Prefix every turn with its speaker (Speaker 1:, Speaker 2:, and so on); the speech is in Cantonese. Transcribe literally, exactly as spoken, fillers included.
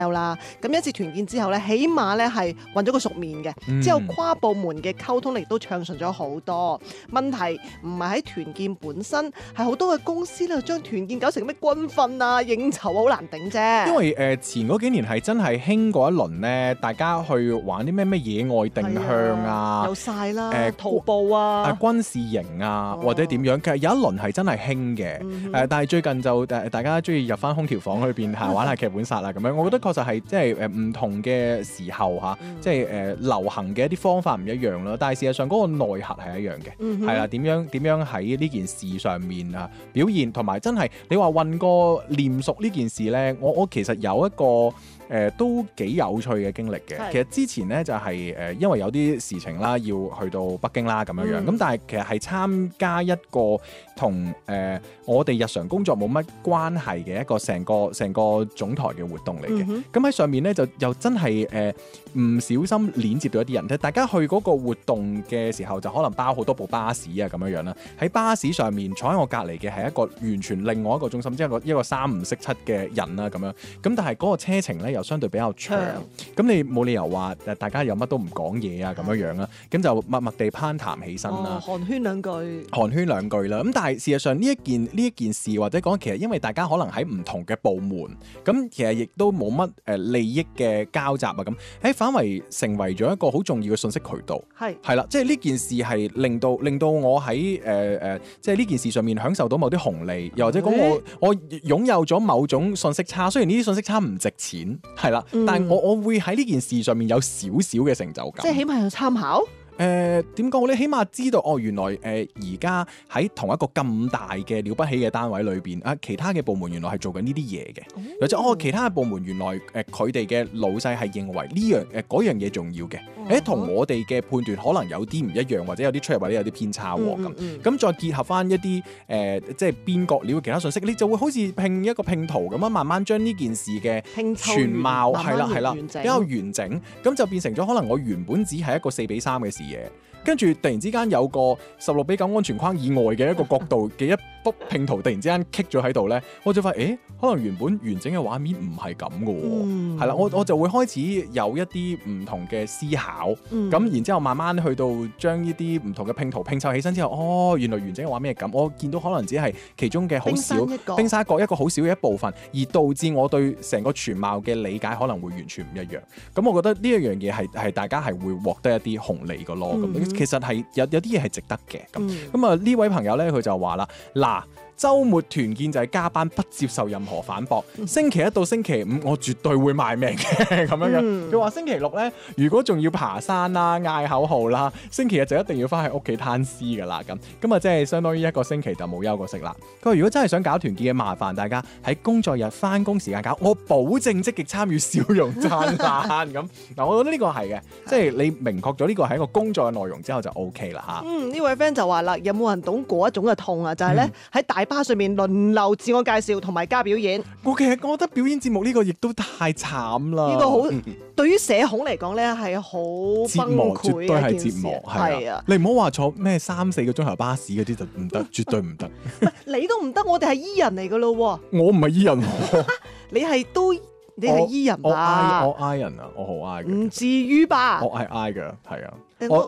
Speaker 1: 啦，咁一次團建之後咧，起碼咧係混咗個熟面嘅，
Speaker 2: 嗯、
Speaker 1: 之後跨部門嘅溝通力都暢順咗好多。問題唔係喺團建本身，係好多嘅公司咧將團建搞成咩軍訓啊、應酬好難頂啫。
Speaker 2: 因為誒、呃、前嗰幾年係真係興過一輪咧，大家去玩啲咩咩野外定向啊，
Speaker 1: 有晒啦，誒、
Speaker 2: 呃、
Speaker 1: 徒步啊，
Speaker 2: 啊軍事營啊，哦、或者點樣，其實有一輪係真係興嘅。誒、嗯呃，但係最近就誒大家中意入翻空調房裏邊係玩下劇本殺啦咁樣，我覺得確實係即係誒唔同嘅時候嚇，嗯、即係誒、呃、流行嘅一啲方法唔一樣啦。但係事實上嗰個內核係一樣嘅，係啦、嗯，點樣點樣喺呢件事上面啊表現，同埋真係你話混過練熟呢件事咧，我我其實有一個。誒、呃、都幾有趣嘅經歷嘅，是其實之前咧就係、是、誒、呃、因為有啲事情啦，要去到北京啦咁樣樣，咁、嗯、但係其實係參加一個同誒、呃、我哋日常工作冇乜關係嘅一個成個成個總台嘅活動嚟嘅，咁喺、嗯、哼上面咧就又真係誒唔小心連接到一啲人，大家去嗰個活動嘅時候就可能包好多部巴士啊咁樣樣啦，喺巴士上面坐喺我隔離嘅係一個完全另外一個中心，即係一個一個三唔識七嘅人啦咁樣，咁但係嗰個車程咧又相對比較長，咁你冇理由話誒大家又乜都唔講嘢啊咁樣樣啦，咁就默默地攀談起身啦，
Speaker 1: 寒暄兩句，
Speaker 2: 寒暄兩句啦。咁但係事實上呢一件呢一件事或者講其實因為大家可能喺唔同嘅部門，咁其實亦都冇乜誒利益嘅交集啊咁，誒反為成為咗一個好重要嘅信息渠道，係係啦，即係呢件事係令到令到我喺誒誒即係呢件事上面享受到某啲紅利，又或者講我、欸、我擁有咗某種信息差，雖然呢啲信息差唔值錢，係啦。嗯、但係我我會喺呢件事上面有少少嘅成就感，
Speaker 1: 即係起碼有參考。
Speaker 2: 誒點講咧？起碼知道哦，原來誒而家喺同一個咁大嘅了不起嘅單位裏邊啊，其他嘅部門原來係做緊呢啲嘢嘅，或者、哦、哦其他嘅部門原來誒佢哋嘅老細係認為呢樣誒嗰樣嘢重要嘅，誒同、哦、我哋嘅判斷可能有啲唔一樣，或者有啲出入或者有啲偏差喎咁，咁、嗯嗯嗯、再結合翻一啲誒、呃、即係邊角料嘅其他信息，你就會好似拼一個拼圖咁樣，慢慢將呢件事嘅全貌係啦係啦比較完整，咁就變成咗可能我原本只係一個四比三嘅事。嘢，跟住突然之間有個十六比九安全框以外嘅一個角度嘅一幅拼圖，突然之間棘咗喺度咧，我就發現，誒，可能原本完整嘅畫面唔係咁嘅喎，係啦、嗯，我我就會開始有一啲唔同嘅思考，咁、嗯、然之後慢慢去到將呢啲唔同嘅拼圖拼湊起身之後，哦，原來完整嘅畫面係咁，我見到可能只係其中嘅好少冰山一角一個好少嘅一部分，而導致我對成個全貌嘅理解可能會完全唔一樣。咁我覺得呢一樣嘢係係大家係會獲得一啲紅利嘅咯。咁、嗯、其實係有有啲嘢係值得嘅。咁咁啊呢位朋友咧佢就話啦，嗱。週末團建就係加班，不接受任何反駁。星期一到星期五，我絕對會賣命嘅咁樣樣。佢話、嗯、星期六咧，如果仲要爬山啦、嗌口號啦，星期日就一定要翻去屋企攤屍噶啦咁。咁啊，即係相當於一個星期就冇休過息啦。佢話如果真係想搞團建嘅，麻煩大家喺工作日翻工時間搞，我保證積極參與，笑容燦爛咁。嗱，我覺得呢個係嘅，即係你明確咗呢個係一個工作嘅內容之後就 O K 啦嚇。嗯，呢
Speaker 1: 位 friend 就話啦，有冇人懂嗰一種嘅痛啊？就係咧喺大巴上面輪流自我介紹同埋加表演。
Speaker 2: 我其實我覺得表演節目呢個亦都太慘啦。
Speaker 1: 呢個好、嗯、對於社恐嚟講咧係好崩潰嘅一件事。絕對係折磨，係啊！你唔好話坐咩三四個鐘頭巴士嗰啲就唔得，絕對唔得。 你都唔得，我哋係 E 人嚟噶咯。我
Speaker 2: 唔係 E 人，
Speaker 1: 你係都你係 E 人啊？
Speaker 2: 我 I 人啊，我好 I 嘅。
Speaker 1: 唔至於吧？
Speaker 2: 我係 I 嘅，係啊。
Speaker 1: 我